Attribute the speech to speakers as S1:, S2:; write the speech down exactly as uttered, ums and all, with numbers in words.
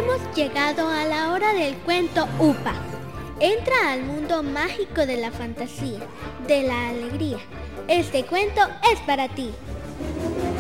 S1: Hemos llegado a la hora del cuento UPA. Entra al mundo mágico de la fantasía, de la alegría. Este cuento es para ti.